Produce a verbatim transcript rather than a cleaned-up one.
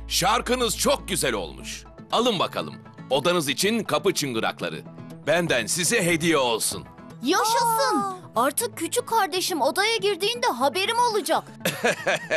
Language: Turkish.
Şarkınız çok güzel olmuş. Alın bakalım. Odanız için kapı çıngırakları. Benden size hediye olsun. Yaşasın. Artık küçük kardeşim odaya girdiğinde haberim olacak.